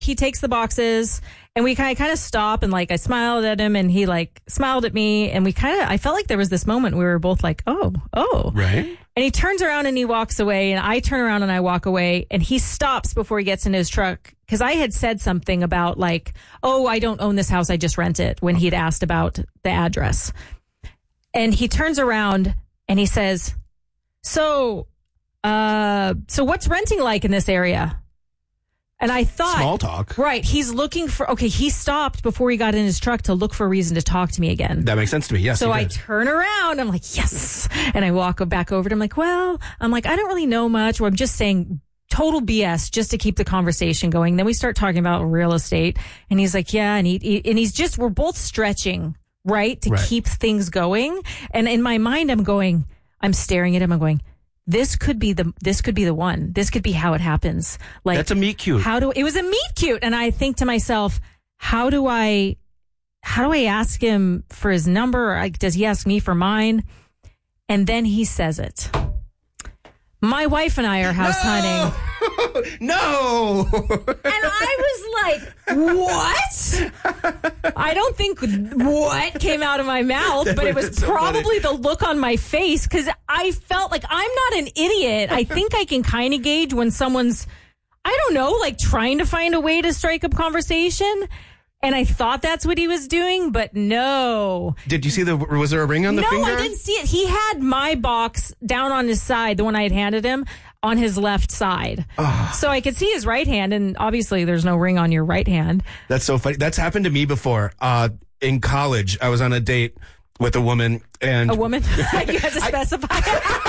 he takes the boxes and we kind of stop and like I smiled at him and he like smiled at me and I felt like there was this moment we were both like, oh. Right. And he turns around and he walks away and I turn around and I walk away and he stops before he gets into his truck. Cause I had said something about like, oh, I don't own this house. I just rent it when he'd asked about the address. And he turns around and he says, so what's renting like in this area? And I thought, small talk. Right. He's looking he stopped before he got in his truck to look for a reason to talk to me again. That makes sense to me. Yes. So I turn around. I'm like, yes. And I walk back over to him like, I don't really know much. Or I'm just saying total BS just to keep the conversation going. Then we start talking about real estate and he's like, yeah. And we're both stretching, right. To keep things going. And in my mind, I'm staring at him. I'm going, this could be the one. This could be how it happens. Like that's a meet cute. It was a meet cute. And I think to myself, how do I ask him for his number? Or does he ask me for mine? And then he says it. My wife and I are house hunting. No. And I was like, what? I don't think what came out of my mouth, but it was probably the look on my face because I felt like I'm not an idiot. I think I can kind of gauge when someone's, I don't know, like trying to find a way to strike up conversation. And I thought that's what he was doing, but no. Did you see was there a ring on the finger? No, I didn't see it. He had my box down on his side, the one I had handed him, on his left side. So I could see his right hand, and obviously there's no ring on your right hand. That's so funny. That's happened to me before. In college, I was on a date with a woman. And a woman? You had to specify.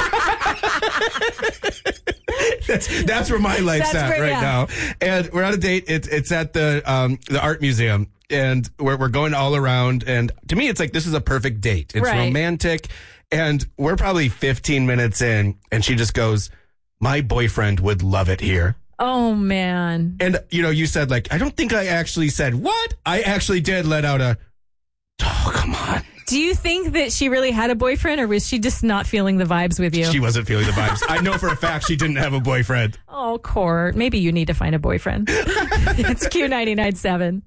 That's where my life's at right now. And we're on a date. It's at the art museum, and we're going all around. And to me, it's like this is a perfect date. It's romantic, and we're probably 15 minutes in, and she just goes, "My boyfriend would love it here." Oh man! And you said like, I don't think I actually said what. I actually did let out a, "Oh, come on." Do you think that she really had a boyfriend, or was she just not feeling the vibes with you? She wasn't feeling the vibes. I know for a fact she didn't have a boyfriend. Oh, Court. Maybe you need to find a boyfriend. It's Q99.7.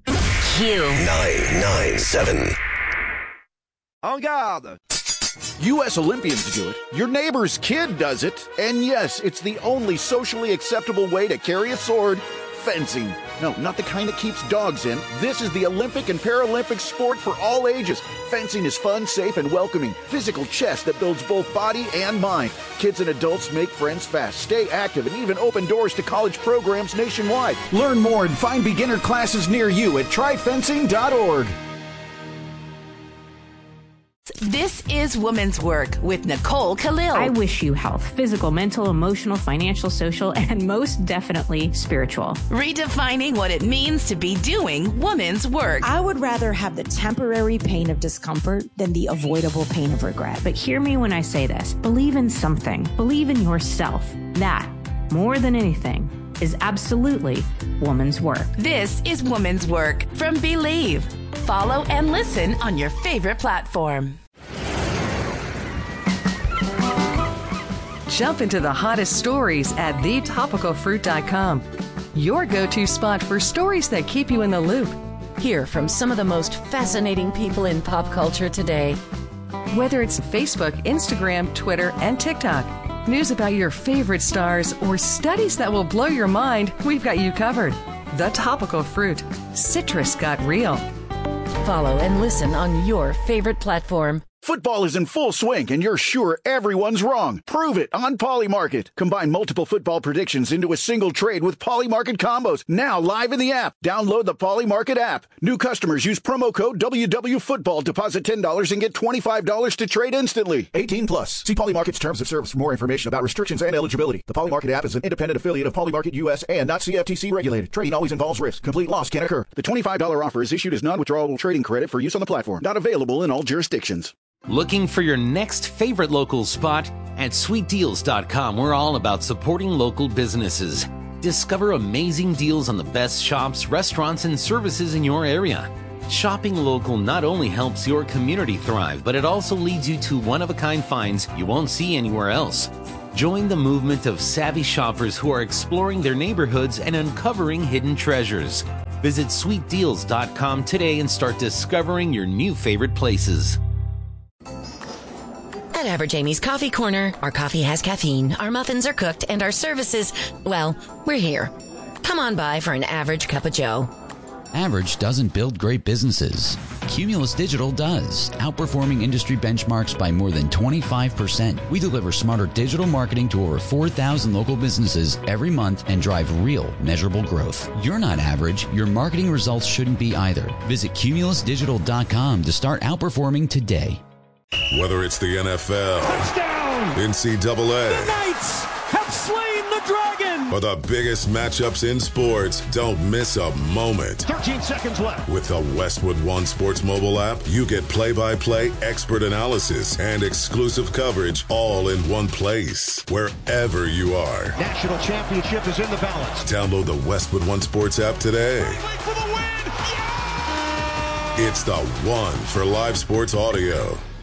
Q997. En garde. U.S. Olympians do it. Your neighbor's kid does it. And yes, it's the only socially acceptable way to carry a sword. Fencing. No, not the kind that keeps dogs in. This is the Olympic and Paralympic sport for all ages. Fencing is fun, safe, and welcoming. Physical chess that builds both body and mind. Kids and adults make friends fast, stay active, and even open doors to college programs nationwide. Learn more and find beginner classes near you at tryfencing.org. This is Women's Work with Nicole Khalil. I wish you health, physical, mental, emotional, financial, social, and most definitely spiritual. Redefining what it means to be doing women's work. I would rather have the temporary pain of discomfort than the avoidable pain of regret. But hear me when I say this. Believe in something. Believe in yourself. That, more than anything, is absolutely woman's work. This is Women's Work from Believe. Follow and listen on your favorite platform. Jump into the hottest stories at thetopicalfruit.com. Your go-to spot for stories that keep you in the loop. Hear from some of the most fascinating people in pop culture today. Whether it's Facebook, Instagram, Twitter, and TikTok, news about your favorite stars, or studies that will blow your mind, we've got you covered. The Topical Fruit. Citrus got real. Follow and listen on your favorite platform. Football is in full swing, and you're sure everyone's wrong. Prove it on Polymarket. Combine multiple football predictions into a single trade with Polymarket combos. Now live in the app. Download the Polymarket app. New customers use promo code WWFootball. Deposit $10 and get $25 to trade instantly. 18 plus. See Polymarket's terms of service for more information about restrictions and eligibility. The Polymarket app is an independent affiliate of Polymarket US and not CFTC regulated. Trading always involves risk. Complete loss can occur. The $25 offer is issued as non-withdrawable trading credit for use on the platform. Not available in all jurisdictions. Looking for your next favorite local spot? At sweetdeals.com, we're all about supporting local businesses. Discover amazing deals on the best shops, restaurants, and services in your area. Shopping local not only helps your community thrive, but it also leads you to one-of-a-kind finds you won't see anywhere else. Join the movement of savvy shoppers who are exploring their neighborhoods and uncovering hidden treasures. Visit sweetdeals.com today and start discovering your new favorite places. At Average Amy's Coffee Corner, our coffee has caffeine, our muffins are cooked, and our services, well, we're here. Come on by for an average cup of joe. Average doesn't build great businesses. Cumulus Digital does, outperforming industry benchmarks by more than 25%. We deliver smarter digital marketing to over 4,000 local businesses every month and drive real, measurable growth. You're not average. Your marketing results shouldn't be either. Visit cumulusdigital.com to start outperforming today. Whether it's the NFL, touchdown, NCAA, the Knights have slain the Dragon, or the biggest matchups in sports, don't miss a moment. 13 seconds left. With the Westwood One Sports mobile app, you get play-by-play, expert analysis, and exclusive coverage all in one place, wherever you are. National championship is in the balance. Download the Westwood One Sports app today. For the win. Yeah! It's the one for live sports audio.